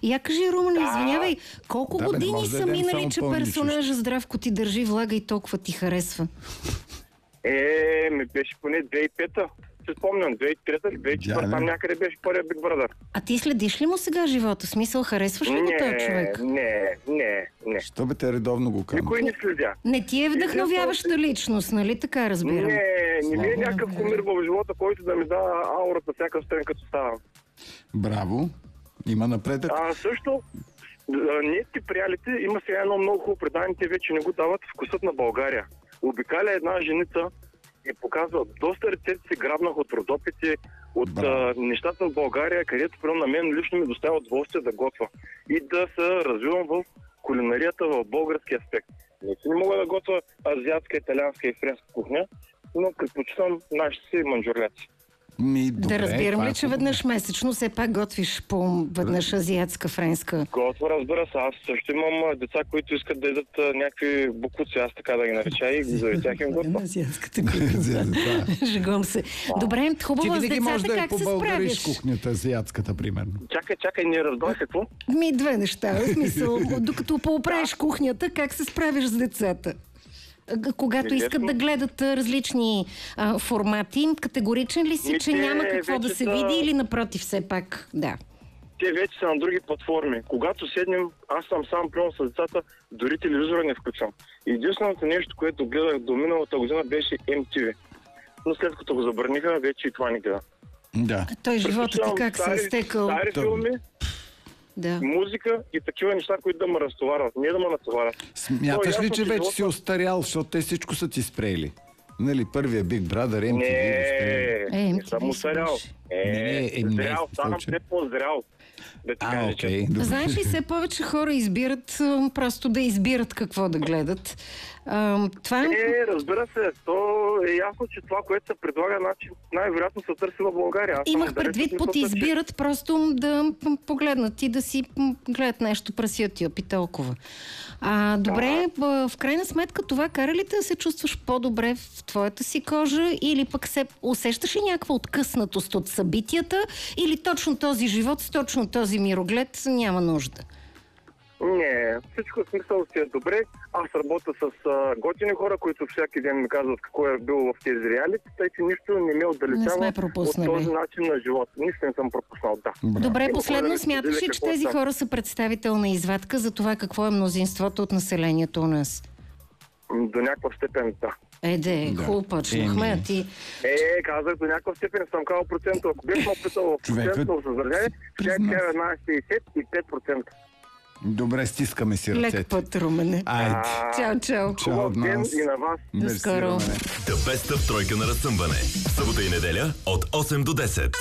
Я кажи, Румен, извинявай, колко години са минали, че персонажа Здравко ти държи влага и толкова ти харесва? Ми беше поне 2005-та. Се спомням, 2003-та или 2004-та, там някъде беше първият Big Brother. А ти следиш ли му сега живота? Смисъл, харесваш ли го този човек? Не. Що бе те редовно го казвам? Никой не следя. Не ти е вдъхновяваща личност, нали така разбирам? Не ми е някакъв кумир в живота, който да ми дава аурата всяка сутрин като ставам. Браво. Има напредък. Също, ниетки приялите, има сега едно много хубаво предание, те вече не го дават, Вкусът на България. Обикаля една женица и показва доста рецепти, грабнах от Родопите, от нещата в България, където прямо на мен лично ми доставя удоволствие да готвя и да се развивам в кулинарията в български аспект. Не мога да готвя азиатска, италианска и френска кухня, но предпочитам нашите си манджурлеци. Да разбирам ли, че веднъж месечно все пак готвиш по веднъж азиатска, френска? Готва, разбира се. Аз също имам деца, които искат да ядат някакви букуци, аз така да ги нареча и за тях им готва. Азиатската кухня. Жегом се. Добре, хубаво с децата, как се справиш? Кухнята азиатската, примерно. Чакай, не разбрах какво? Две неща. В смисъл, докато поуправиш кухнята, как се справиш с децата? Когато искат да гледат различни формати, категоричен ли си, че няма какво да се види или напротив все пак? Да. Те вече са на други платформи. Когато седнем, аз съм сам прием с децата, дори телевизора не включвам. Единственото нещо, което гледах до миналата година, беше MTV. Но след като го забраниха, вече и това не гледа. Да. Той живота ти как се е стекал? Стари филми, музика и такива неща, които да ме разтоварват. Не да ме натоварят. Смяташ ли, че вече си остарял, защото те всичко са ти спрели? Нали, първия Big Brother, MTV. Не съм остарял. Зрял, ставам все по-зрял. Знаеш ли, все повече хора избират просто да избират какво да гледат. Разбира се, то е ясно, че това, което се предлага, най-вероятно се търси в България. Имах предвид под избират просто да погледнат и да си гледат нещо прасият и толкова. Добре, в крайна сметка това кара ли те да се чувстваш по-добре в твоята си кожа или пък се усещаш ли някаква откъснатост от събитията или точно този живот с точно този мироглед няма нужда? Не, всичко в смисъл си е добре. Аз работя с готини хора, които всеки ден ми казват какво е било в тези реалити, тъй че нищо не ме отдалечава от този начин на живот. Нищо не съм пропуснал, да. Добре, последно смяташ ли, че тези хора са представителна извадка за това какво е мнозинството от населението у нас? До някаква степен, да. Хубаво почнахме, а ти... Казах, до някаква степен съм казал процент. Ако бях ме опитал в процентно съдържание, ще е една 65%. Добре, стискаме си ръцете. Лек път, Румене. Чао. Чао от нас. И на вас. До скоро. The Best of тройка на разсъмване. Събота и неделя от 8 до 10.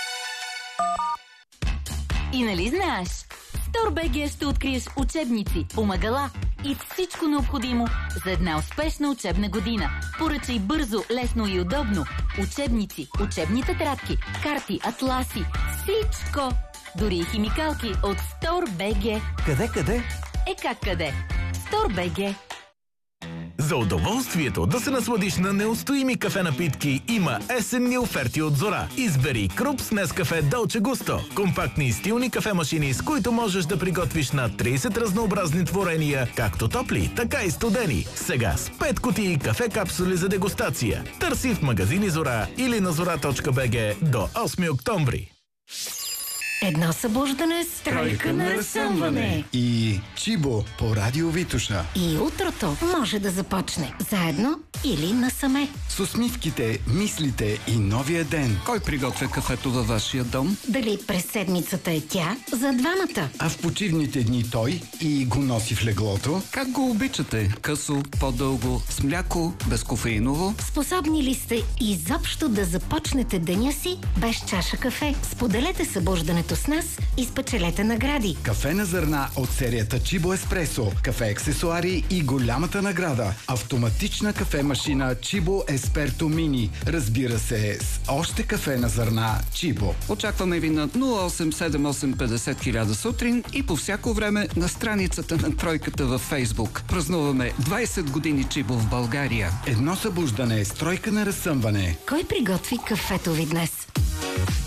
И нали знаеш? В StoreBG ще откриеш учебници, помагала и всичко необходимо за една успешна учебна година. Поръчай бързо, лесно и удобно. Учебници, учебни тетрадки, карти, атласи, всичко! Дори и химикалки от StoreBG. Къде? Как къде? StoreBG. За удоволствието да се насладиш на неустоими кафе напитки има есенни оферти от Зора. Избери Крупс Нескафе Долче Густо. Компактни и стилни кафемашини, с които можеш да приготвиш на 30 разнообразни творения, както топли, така и студени. Сега с 5 кутии кафе капсули за дегустация. Търси в магазини Зора или на zora.bg до 8 октомври. Едно събуждане с тройка на разсъмване. И Чибо по Радио Витоша. И утрото може да започне заедно или насаме. С усмивките, мислите и новия ден. Кой приготвя кафето във вашия дом? Дали през седмицата е тя за двамата? А в почивните дни той и го носи в леглото? Как го обичате? Късо, по-дълго, с мляко, безкофеиново? Способни ли сте изобщо да започнете деня си без чаша кафе? Споделете събуждането с нас и спечелете награди. Кафе на зърна от серията Чибо Еспресо, кафе аксесуари и голямата награда. Автоматична кафе-машина Чибо Есперто Мини. Разбира се, с още кафе на зърна Чибо. Очакваме ви на 0878 50 000 сутрин и по всяко време на страницата на тройката във Фейсбук. Празнуваме 20 години Чибо в България. Едно събуждане с тройка на разсъмване. Кой приготви кафето ви днес?